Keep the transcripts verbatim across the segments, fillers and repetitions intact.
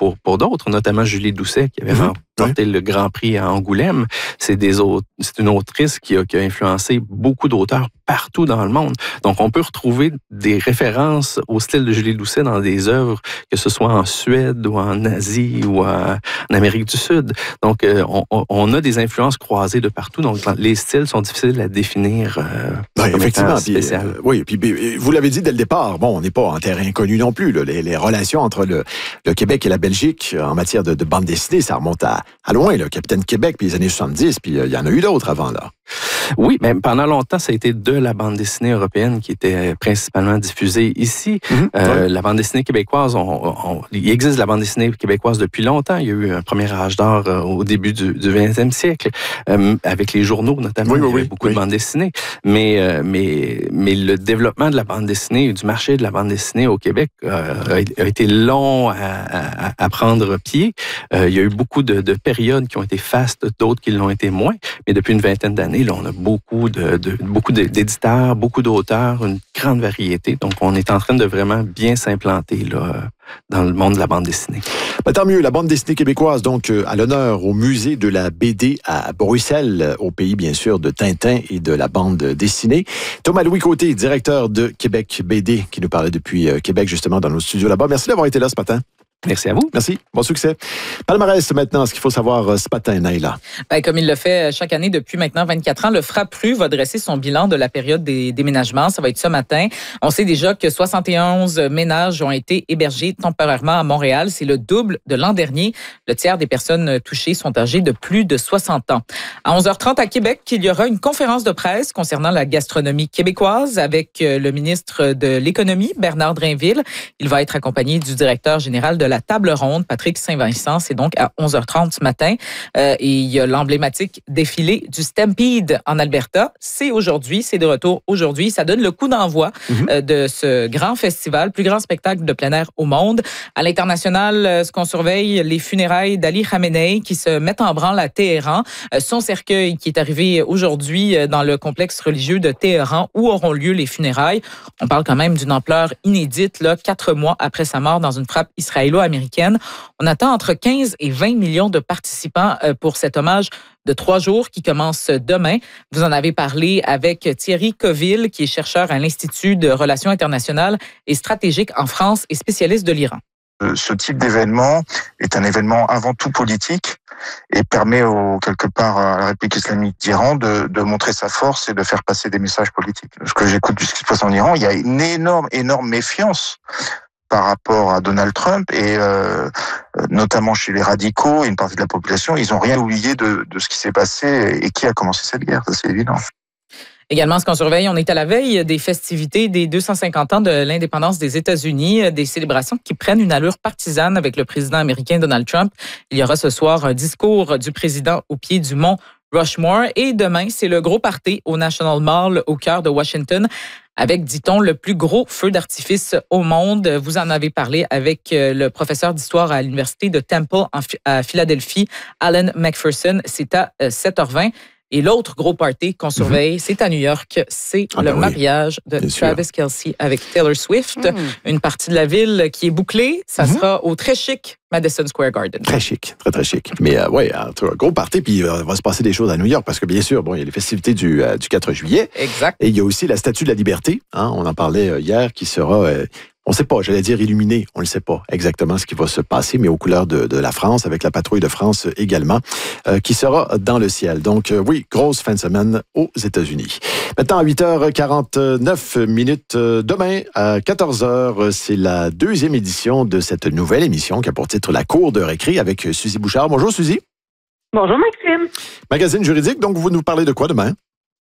pour, pour d'autres, notamment Julie Doucet, qui avait mmh. remporté oui. le Grand Prix à Angoulême. C'est, des autres, c'est une autrice qui a, qui a influencé beaucoup d'auteurs partout dans le monde. Donc, on peut retrouver des références au style de Julie Doucet dans des œuvres, que ce soit en Suède ou en Asie ou en, en Amérique du Sud. Donc, euh, on, on a des influences croisées de partout. Donc, les styles sont difficiles à définir euh, oui, comme effectivement. étant spécial. Puis, euh, oui, puis vous l'avez dit dès le départ, bon, on n'est pas en terrain inconnu non plus. Là. Les, les relations entre le, le Québec et la Belgique en matière de, de bande dessinée, ça remonte à, à loin, le Capitaine Québec, puis les années soixante-dix, puis il euh, y en a eu d'autres avant, là. Oui, mais pendant longtemps, ça a été de la bande dessinée européenne qui était principalement diffusée ici. Mmh, euh, ouais. La bande dessinée québécoise, on, on, il existe de la bande dessinée québécoise depuis longtemps. Il y a eu un premier âge d'or euh, au début du, du vingtième siècle, euh, avec les journaux notamment. Oui, oui, il y avait oui, beaucoup oui. de bandes dessinées. Mais, euh, mais, mais le développement de la bande dessinée, du marché de la bande dessinée au Québec euh, a, a été long à, à, à prendre pied. Euh, il y a eu beaucoup de, de périodes qui ont été fastes, d'autres qui l'ont été moins. Mais depuis une vingtaine d'années, là, on a beaucoup de, de beaucoup d'éditeurs, beaucoup d'auteurs, une grande variété. Donc, on est en train de vraiment bien s'implanter là dans le monde de la bande dessinée. Ben, tant mieux, la bande dessinée québécoise, donc euh, à l'honneur au musée de la B D à Bruxelles, au pays bien sûr de Tintin et de la bande dessinée. Thomas-Louis Côté, directeur de Québec B D, qui nous parlait depuis euh, Québec justement dans nos studios là-bas. Merci d'avoir été là ce matin. Merci à vous. Merci. Bon succès. Palmarès maintenant, ce qu'il faut savoir ce matin, Naïla. Ben, comme il le fait chaque année depuis maintenant vingt-quatre ans, le Frappru va dresser son bilan de la période des déménagements. Ça va être ce matin. On sait déjà que soixante et onze ménages ont été hébergés temporairement à Montréal. C'est le double de l'an dernier. Le tiers des personnes touchées sont âgées de plus de soixante ans. À onze heures trente à Québec, il y aura une conférence de presse concernant la gastronomie québécoise avec le ministre de l'Économie, Bernard Drainville. Il va être accompagné du directeur général de la table ronde, Patrick Saint-Vincent. C'est donc à onze heures trente ce matin. Euh, et il y a l'emblématique défilé du Stampede en Alberta. C'est aujourd'hui, c'est de retour aujourd'hui. Ça donne le coup d'envoi mm-hmm. euh, de ce grand festival, plus grand spectacle de plein air au monde. À l'international, euh, ce qu'on surveille, les funérailles d'Ali Khamenei qui se mettent en branle à Téhéran. Euh, son cercueil qui est arrivé aujourd'hui euh, dans le complexe religieux de Téhéran où auront lieu les funérailles. On parle quand même d'une ampleur inédite, là, quatre mois après sa mort dans une frappe israélo américaine. On attend entre quinze et vingt millions de participants pour cet hommage de trois jours qui commence demain. Vous en avez parlé avec Thierry Coville, qui est chercheur à l'Institut de Relations internationales et stratégiques en France et spécialiste de l'Iran. Ce type d'événement est un événement avant tout politique et permet au, quelque part à la République islamique d'Iran de, de montrer sa force et de faire passer des messages politiques. Ce que j'écoute de ce qui se passe en Iran, il y a une énorme, énorme méfiance par rapport à Donald Trump et euh, notamment chez les radicaux et une partie de la population, ils n'ont rien oublié de, de ce qui s'est passé et qui a commencé cette guerre, ça c'est évident. Également, ce qu'on surveille, on est à la veille des festivités des deux cent cinquante ans de l'indépendance des États-Unis, des célébrations qui prennent une allure partisane avec le président américain Donald Trump. Il y aura ce soir un discours du président au pied du mont Rushmore et demain, c'est le gros party au National Mall au cœur de Washington avec, dit-on, le plus gros feu d'artifice au monde. Vous en avez parlé avec le professeur d'histoire à l'Université de Temple à Philadelphie, Alan McPherson. C'est à sept heures vingt. Et l'autre gros party qu'on surveille, mm-hmm. c'est à New York. C'est ah, le ben mariage oui, de Travis sûr. Kelce avec Taylor Swift. Mm. Une partie de la ville qui est bouclée. Ça mm-hmm. sera au très chic Madison Square Garden. Très chic, très, très chic. Mais euh, oui, un gros party. Puis il euh, va se passer des choses à New York parce que bien sûr, bon, il y a les festivités du, euh, du quatre juillet. Exact. Et il y a aussi la Statue de la Liberté. Hein, on en parlait euh, hier, qui sera... Euh, on ne sait pas, j'allais dire illuminé, on ne sait pas exactement ce qui va se passer, mais aux couleurs de, de la France, avec la patrouille de France également, euh, qui sera dans le ciel. Donc euh, oui, grosse fin de semaine aux États-Unis. Maintenant, à huit heures quarante-neuf minutes, euh, demain à quatorze heures, c'est la deuxième édition de cette nouvelle émission qui a pour titre La Cour de récré avec Suzy Bouchard. Bonjour Suzy. Bonjour Maxime. Magazine juridique, donc vous nous parlez de quoi demain?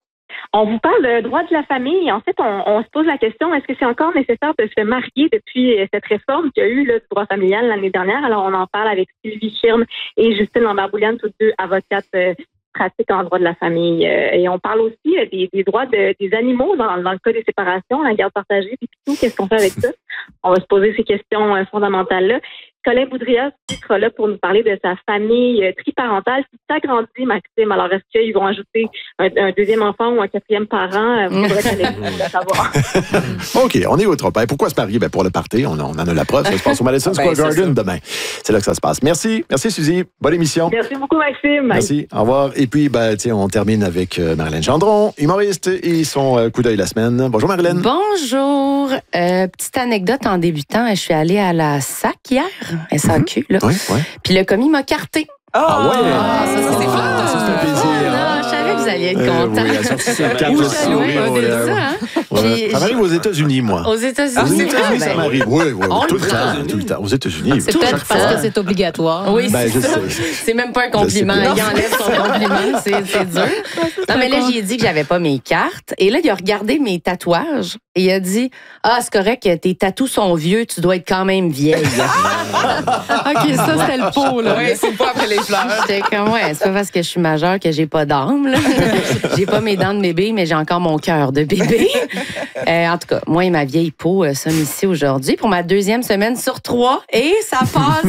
On vous parle de droit de la famille. En fait, on, on se pose la question, est-ce que c'est encore nécessaire de se marier depuis cette réforme qu'il y a eu là, du droit familial l'année dernière? Alors, on en parle avec Sylvie Schirm et Justine Lambert-Bouliane, toutes deux avocates euh, pratiques en droit de la famille. Euh, et on parle aussi euh, des, des droits de, des animaux dans, dans le cas des séparations, la garde partagée, puis tout, qu'est-ce qu'on fait avec ça? On va se poser ces questions euh, fondamentales-là. Colin Boudria sera là pour nous parler de sa famille triparentale qui s'agrandit, Maxime. Alors, est-ce qu'ils vont ajouter un, un deuxième enfant ou un quatrième parent? Il faudrait le savoir. OK, on est au trop. Ben, pourquoi se marier? Ben, pour le party, on, on en a la preuve. Ça se passe au Madison Square ben, Garden demain. C'est là que ça se passe. Merci. Merci, Suzy. Bonne émission. Merci beaucoup, Maxime. Merci. Au revoir. Et puis, ben, tiens, on termine avec euh, Marilyn Gendron, humoriste, et son euh, coup d'œil la semaine. Bonjour, Marilyn. Bonjour. Euh, petite anecdote en débutant. Je suis allée à la S A C hier. S A Q, là. Oui, oui. Puis le commis m'a carté. Ah, ouais! Ah, ça, ça, c'est flat. Ah, ça, c'est un plaisir. Ah, non, je savais que vous alliez être Euh, content. oui, elle a sorti sa carte de Oui, souris, on ouais, dit ouais. ça, hein? Ouais. Puis, Ça m'arrive aux États-Unis, moi. Aux États-Unis. Aux États-Unis, Ah, ça ben, m'arrive. Oui, oui, on tout le le prend. temps. Tout le temps. Aux États-Unis. C'est tout peut-être chaque parce fois. que c'est obligatoire. Oui, Ben, c'est je ça. sais. C'est même pas un compliment. Je sais Il enlève son compliment. C'est, c'est dur. Non, mais là, j'ai dit que j'avais pas mes cartes. Et là, il a regardé mes tatouages et il a dit « Ah, c'est correct, tes tatous sont vieux, tu dois être quand même vieille. » OK, ça, c'était le pot, là. Oui, c'est pas après les fleurs. J'étais comme, ouais, c'est pas parce que je suis majeure que j'ai pas d'âme, là. J'ai pas mes dents de bébé, mais j'ai encore mon cœur de bébé. Euh, en tout cas, moi et ma vieille peau euh, sommes ici aujourd'hui pour ma deuxième semaine sur trois et ça passe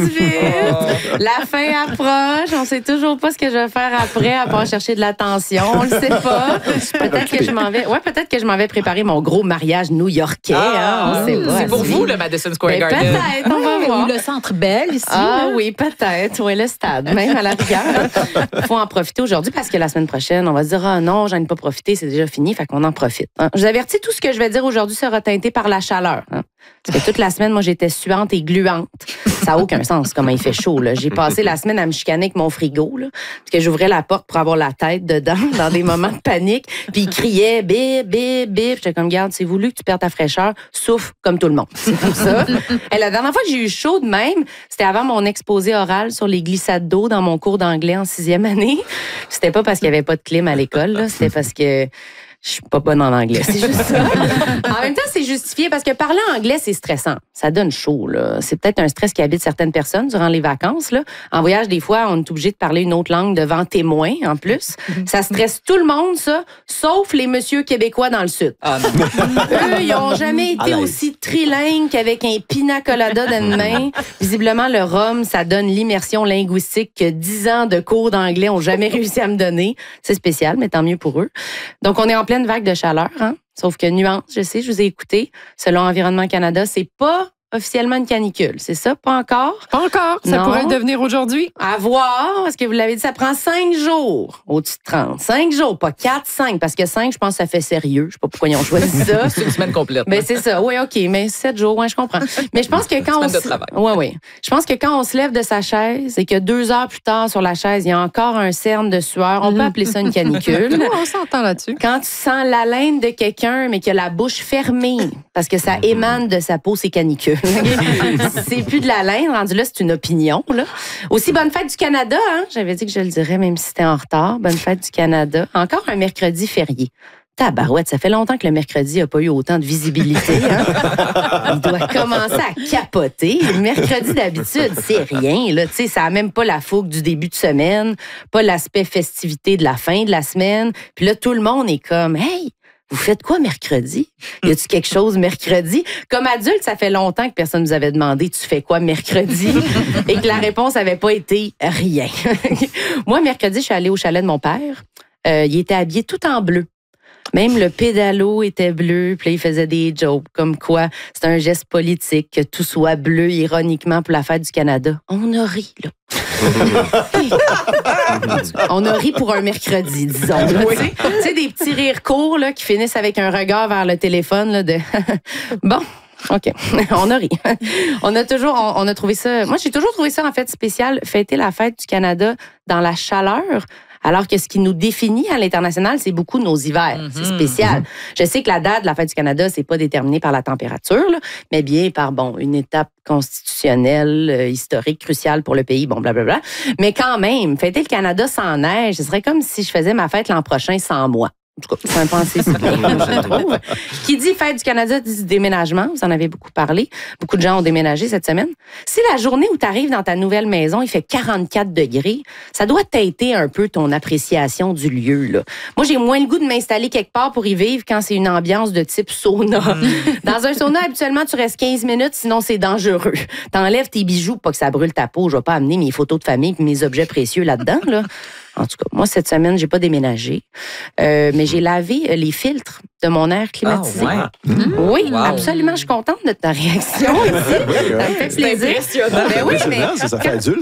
vite. La fin approche. On sait toujours pas ce que je vais faire après à part chercher de l'attention. On le sait pas. Peut-être que je m'en vais, ouais, peut-être que je m'en vais préparer mon gros mariage new-yorkais. Ah, hein, on sait pas. c'est pour vous, le Madison Square Ben, Garden. peut-être, on va voir. Ou le Centre Bell, ici. Ah là. oui, peut-être. Oui, le stade, même à la rigueur. Il faut en profiter aujourd'hui parce que la semaine prochaine, on va se dire « Ah non, j'en ai pas profité, c'est déjà fini, fait qu'on en profite. Hein. » Je vous avertis, tout ce que je vais dire aujourd'hui sera teinté par la chaleur. Hein. Parce que toute la semaine, moi, j'étais suante et gluante. Ça n'a aucun sens, comment il fait chaud. Là. J'ai passé la semaine à me chicaner avec mon frigo, là, parce que j'ouvrais la porte pour avoir la tête dedans, dans des moments de panique. Puis il criait « Bip, bip, bip ». J'étais comme « Garde, c'est voulu que tu perdes ta fraîcheur. Souffle comme tout le monde. » C'est pour ça. Et la dernière fois que j'ai eu chaud de même, c'était avant mon exposé oral sur les glissades d'eau dans mon cours d'anglais en sixième année. C'était pas parce qu'il n'y avait pas de clim à l'école, là. C'était parce que je suis pas bonne en anglais, c'est juste ça. En même temps, c'est justifié parce que parler anglais, c'est stressant. Ça donne chaud, là. C'est peut-être un stress qui habite certaines personnes durant les vacances, là. En voyage, des fois, on est obligé de parler une autre langue devant témoins, en plus. Ça stresse tout le monde, ça, sauf les messieurs québécois dans le Sud. Ah, non. Eux, ils n'ont jamais été aussi trilingues qu'avec un pina colada dans une main. Visiblement, le rhum, ça donne l'immersion linguistique que dix ans de cours d'anglais ont jamais réussi à me donner. C'est spécial, mais tant mieux pour eux. Donc, on est en pleine vague de chaleur, hein? Sauf que nuance, je sais, je vous ai écouté. Selon Environnement Canada, c'est pas officiellement une canicule. C'est ça? Pas encore? Pas encore. Ça Non. pourrait le devenir aujourd'hui. À voir, parce que vous l'avez dit, ça prend cinq jours au-dessus de trente. Cinq jours, pas quatre, cinq. Parce que cinq, je pense que ça fait sérieux. Je sais pas pourquoi ils ont choisi ça. C'est une semaine complète. Ben, c'est ça. Oui, OK. Mais sept jours, ouais, je comprends. Mais je pense que quand on Semaine de se... travail. Ouais, oui. Je pense que quand on se lève de sa chaise et que deux heures plus tard sur la chaise, il y a encore un cerne de sueur, on peut appeler ça une canicule. Nous, on s'entend là-dessus. Quand tu sens l'haleine de quelqu'un, mais qu'il a la bouche fermée, parce que ça émane de sa peau, c'est canicule. C'est plus de la laine, rendu là, c'est une opinion. Là. Aussi, bonne fête du Canada. Hein? J'avais dit que je le dirais, même si c'était en retard. Bonne fête du Canada. Encore un mercredi férié. Tabarouette, ça fait longtemps que le mercredi n'a pas eu autant de visibilité. Hein? Il doit commencer à capoter. Le mercredi, d'habitude, c'est rien. Là. Tu sais, ça n'a même pas la fougue du début de semaine, pas l'aspect festivité de la fin de la semaine. Puis là, tout le monde est comme « Hey! » Vous faites quoi mercredi? Y a-tu quelque chose mercredi? Comme adulte, ça fait longtemps que personne nous avait demandé tu fais quoi mercredi? Et que la réponse n'avait pas été rien. Moi, mercredi, je suis allée au chalet de mon père. Euh, il était habillé tout en bleu. Même le pédalo était bleu, puis là, il faisait des jokes, comme quoi c'est un geste politique que tout soit bleu, ironiquement, pour la fête du Canada. On a ri, là. On a ri pour un mercredi, disons. Là, oui. Tu sais, des petits rires courts là, qui finissent avec un regard vers le téléphone là, de bon. OK. On a ri. On a toujours, on, on a trouvé ça. Moi, j'ai toujours trouvé ça, en fait, spécial, fêter la fête du Canada dans la chaleur. Alors que ce qui nous définit à l'international, c'est beaucoup nos hivers. Mm-hmm. C'est spécial. Mm-hmm. Je sais que la date de la fête du Canada, c'est pas déterminé par la température, là, mais bien par, bon, une étape constitutionnelle, euh, historique, cruciale pour le pays, bon, blablabla. Mais quand même, fêter le Canada sans neige, ce serait comme si je faisais ma fête l'an prochain sans moi. En tout cas, c'est un pensée si bien, je trouve. Qui dit Fête du Canada, dit déménagement. Vous en avez beaucoup parlé. Beaucoup de gens ont déménagé cette semaine. Si la journée où tu arrives dans ta nouvelle maison, il fait quarante-quatre degrés, ça doit t'aider un peu ton appréciation du lieu. Là. Moi, j'ai moins le goût de m'installer quelque part pour y vivre quand c'est une ambiance de type sauna. Dans un sauna, habituellement, tu restes quinze minutes, sinon c'est dangereux. T'enlèves tes bijoux, pas que ça brûle ta peau. Je vais pas amener mes photos de famille et mes objets précieux là-dedans. Là. En tout cas, moi, cette semaine, j'ai pas déménagé, euh, mais j'ai lavé les filtres de mon air climatisé. Ah, ouais. Mmh. Oui, Wow. absolument. Je suis contente de ta réaction ici. Ça me fait plaisir. Impressionnant. Ben oui, mais Ça, ça fait adulte.